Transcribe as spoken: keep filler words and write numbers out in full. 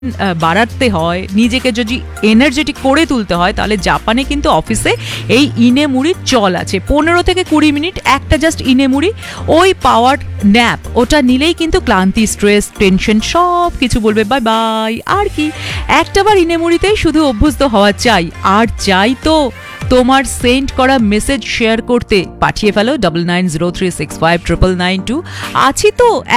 বাড়াতে হয়, নিজেকে যদি এনার্জেটিক করে তুলতে হয়, তাহলে জাপানে কিন্তু অফিসে এই ইনে মুড়ির চল আছে। পনেরো থেকে কুড়ি মিনিট একটা জাস্ট ইনে মুড়ি, ওই পাওয়ার ন্যাপ, ওটা নিলেই কিন্তু ক্লান্তি, স্ট্রেস, টেনশন সব কিছু বলবে বাই বাই। আর কি, একটাবার ইনে মুড়িতেই শুধু অভ্যস্ত হওয়া চাই। আর চাই তো তোমার সেন্ড করা মেসেজ শেয়ার করতে, পাঠিয়ে ফেলো double nine zero three six five triple nine two. আছি তো